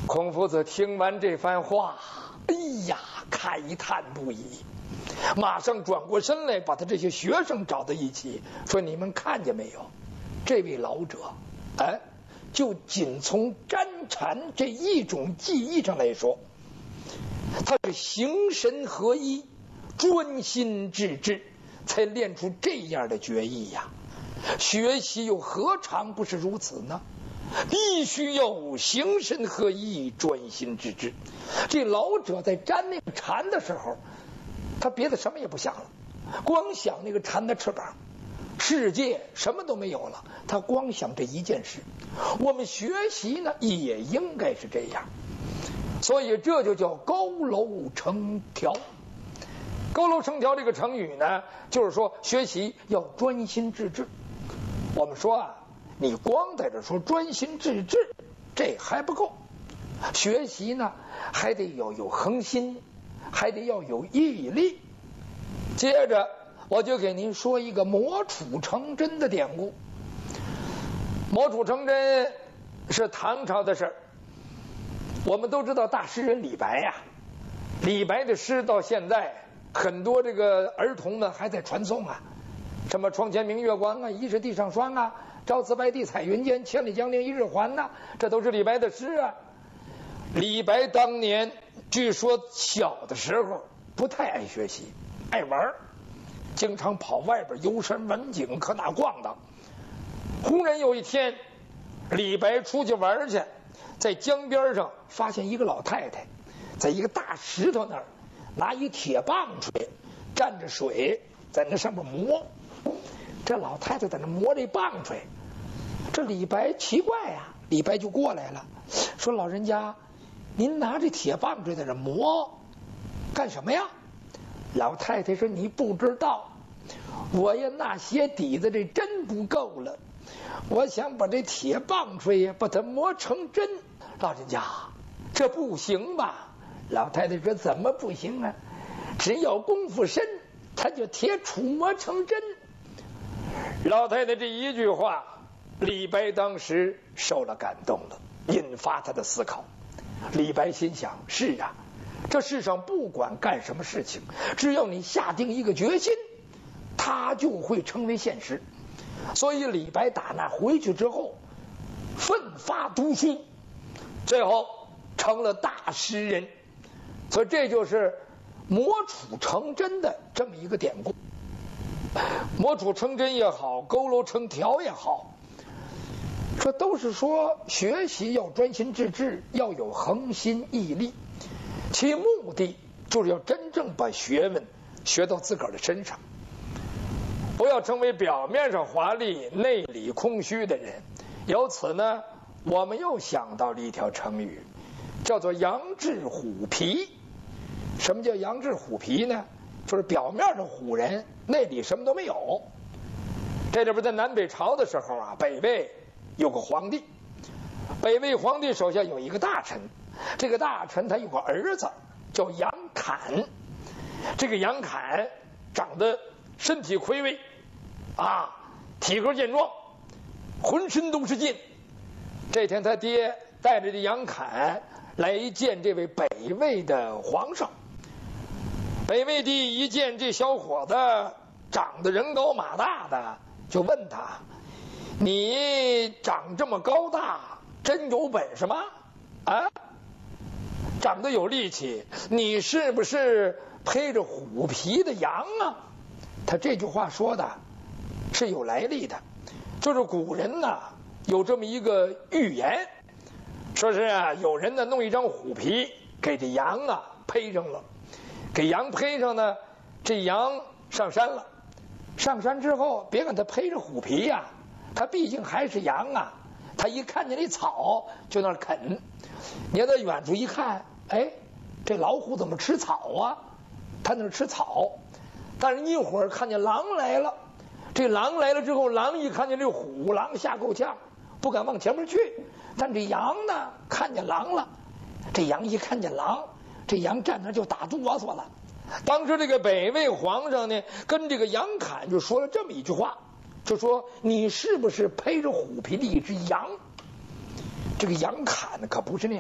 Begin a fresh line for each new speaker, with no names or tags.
孔夫子听完这番话，哎呀，慨叹不已，马上转过身来，把他这些学生找到一起，说：“你们看见没有？这位老者，就仅从占禅这一种技艺上来说，他是形神合一，专心致志，才练出这样的绝艺呀。学习又何尝不是如此呢？必须要形神合一，专心致志。这老者在占那个禅的时候，他别的什么也不想了，光想那个禅的翅膀，世界什么都没有了，他光想这一件事。我们学习呢，也应该是这样。所以这就叫高楼成条。高楼成条这个成语呢，就是说学习要专心致志。我们说啊，你光在这说专心致志，这还不够。学习呢，还得要有恒心，还得要有毅力。接着我就给您说一个磨杵成针的典故。磨杵成针是唐朝的事儿。我们都知道大诗人李白呀，李白的诗到现在很多这个儿童们还在传颂啊，什么床前明月光啊，疑是地上霜啊，朝辞白帝彩云间，千里江陵一日还呐，这都是李白的诗啊。李白当年据说小的时候不太爱学习，爱玩，经常跑外边游山玩景，可哪逛荡。忽然有一天，李白出去玩去，在江边上发现一个老太太，在一个大石头那儿拿一铁棒槌，蘸着水在那上面磨。这老太太在那磨这棒槌，这李白奇怪呀，李白就过来了，说：“老人家，您拿着铁棒槌在这磨干什么呀？”老太太说：“你不知道，我呀那些底子这针不够了，我想把这铁棒槌呀把它磨成针。”老人家，这不行吧？老太太说：“怎么不行啊？只要功夫深，他就铁杵磨成针。”老太太这一句话，李白当时受了感动了，引发他的思考。李白心想：是啊，这世上不管干什么事情，只要你下定一个决心，它就会成为现实。所以李白打那回去之后，奋发读书，最后成了大诗人。所以这就是磨杵成针的这么一个典故。磨杵成针也好，佝偻成条也好，这都是说学习要专心致志，要有恒心毅力，其目的就是要真正把学问学到自个儿的身上，不要成为表面上华丽内里空虚的人。由此呢，我们又想到了一条成语，叫做羊脂虎皮。什么叫羊脂虎皮呢？就是表面上唬人，内里什么都没有。这里边在南北朝的时候啊，北魏有个皇帝，北魏皇帝手下有一个大臣，这个大臣他有个儿子叫杨侃。这个杨侃长得身体魁伟啊，体格健壮，浑身都是劲。这天他爹带着这杨侃来见这位北魏的皇上。北魏帝一见这小伙子长得人高马大的，就问他：“你长这么高大，真有本事吗？啊，长得有力气，你是不是披着虎皮的羊啊？”他这句话说的是有来历的，就是古人呢有这么一个寓言，说是啊，有人呢弄一张虎皮给这羊啊披上了，给羊披上呢，这羊上山了。上山之后，别看他披着虎皮呀，他毕竟还是羊啊。他一看见那草就那儿啃，你要在远处一看，哎，这老虎怎么吃草啊？他那儿吃草。但是一会儿看见狼来了，这狼来了之后，狼一看见这虎，狼吓够呛，不敢往前面去。但这羊呢，看见狼了，这羊一看见狼，这羊站那就打哆嗦了。当时这个北魏皇上呢，跟这个杨侃就说了这么一句话，就说：“你是不是披着虎皮的一只羊？”这个杨侃可不是那样。